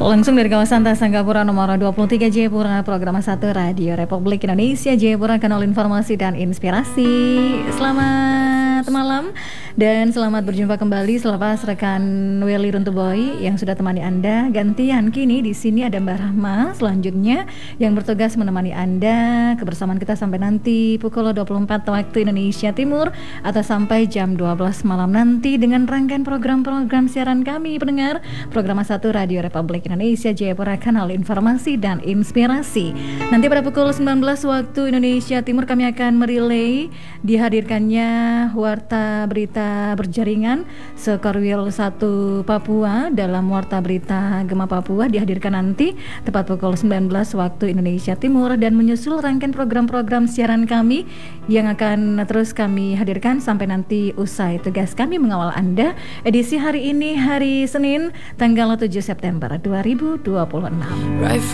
Langsung dari kawasan Sanggapura nomor 23 Jayapura, program 1 Radio Republik Indonesia Jayapura, kanal informasi dan inspirasi. Selamat malam dan selamat berjumpa kembali selepas rekan Welly Runtuboy yang sudah temani Anda. Gantian kini di sini ada Mbak Rahma selanjutnya yang bertugas menemani Anda kebersamaan kita sampai nanti pukul 24 waktu Indonesia Timur atau sampai jam 12 malam nanti dengan rangkaian program-program siaran kami pendengar program 1 Radio Republik Indonesia Jayapura, kanal informasi dan inspirasi. Nanti pada pukul 19 waktu Indonesia Timur kami akan merelay dihadirkannya Warta Berita Berjaringan Sekorwil 1 Papua. Dalam Warta Berita Gema Papua dihadirkan nanti tepat pukul 19 waktu Indonesia Timur, dan menyusul rangkaian program-program siaran kami yang akan terus kami hadirkan sampai nanti usai tugas kami mengawal Anda. Edisi hari ini hari Senin tanggal 7 September 2026.